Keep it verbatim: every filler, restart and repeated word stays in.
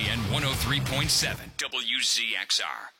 N one oh three point seven W Z X R.